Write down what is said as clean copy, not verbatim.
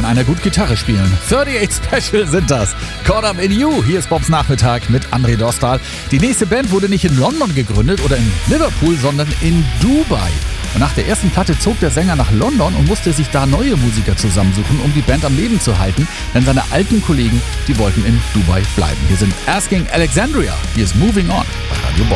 einer gut Gitarre spielen. 38 Special sind das. Caught Up in You. Hier ist Bobs Nachmittag mit André Dostal. Die nächste Band wurde nicht in London gegründet oder in Liverpool, sondern in Dubai. Und nach der ersten Platte zog der Sänger nach London und musste sich da neue Musiker zusammensuchen, um die Band am Leben zu halten. Denn seine alten Kollegen, die wollten in Dubai bleiben. Hier sind Asking Alexandria. Hier ist Moving On bei Radio Bob.